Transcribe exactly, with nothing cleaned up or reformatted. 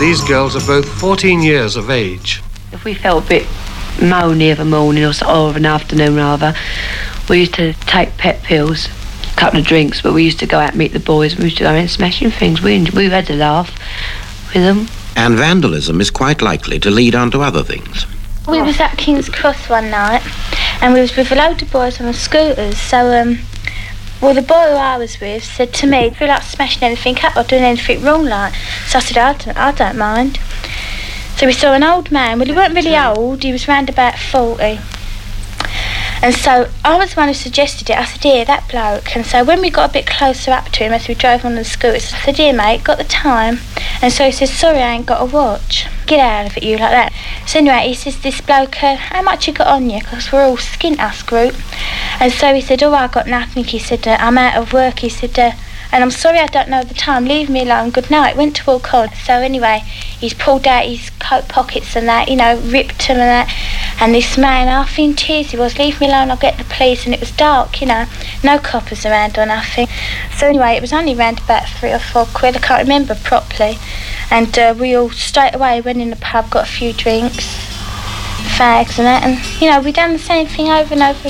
These girls are both fourteen years of age. If we felt a bit moany of a morning or, or of an afternoon rather, we used to take pet pills, a couple of drinks, but we used to go out and meet the boys. We used to go in smashing things. We, we had a laugh with them. And vandalism is quite likely to lead on to other things. We was at King's Cross one night, and we was with a load of boys on the scooters, so, um, well, the boy who I was with said to me, I feel like smashing anything up or doing anything wrong, like. So I said, I don't, I don't mind. So we saw an old man, well, he weren't really old, he was round about forty. And so I was the one who suggested it. I said, here, that bloke. And so when we got a bit closer up to him as we drove on the scooters, I said, here, mate, got the time? And so he says, sorry, I ain't got a watch. Get out of it, you, like that. So anyway, he says, this bloke, uh, how much you got on you? Because we're all skint, us group. And so he said, oh, I got nothing. He said, uh, I'm out of work. He said, uh, and I'm sorry I don't know the time. Leave me alone. Good night. Went to walk on. So anyway, he's pulled out his coat pockets and that, you know, ripped them and that. And this man, half in tears he was, leave me alone, I'll get the police. And it was dark, you know, no coppers around or nothing. So anyway, it was only round about three or four quid, I can't remember properly. And uh, we all straight away went in the pub, got a few drinks, fags and that. And, you know, we done the same thing over and over